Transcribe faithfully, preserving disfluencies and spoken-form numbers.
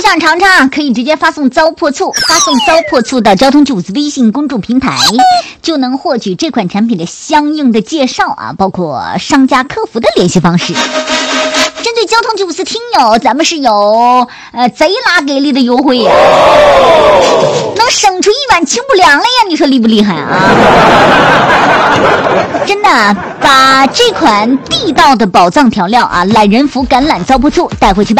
想尝尝，可以直接发送糟粕醋，发送糟粕醋到交通九五四微信公众平台，就能获取这款产品的相应的介绍啊，包括商家客服的联系方式。针对交通九五四听友，咱们是有呃贼拉给力的优惠呀、啊，能省出一碗清补凉来呀！你说厉不厉害啊？真的，把这款地道的宝藏调料啊，懒人福橄榄糟粕醋带回去吧。